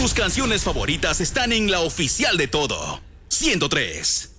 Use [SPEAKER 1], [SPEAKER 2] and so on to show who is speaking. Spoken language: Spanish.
[SPEAKER 1] Tus canciones favoritas están en la oficial de todo. 103.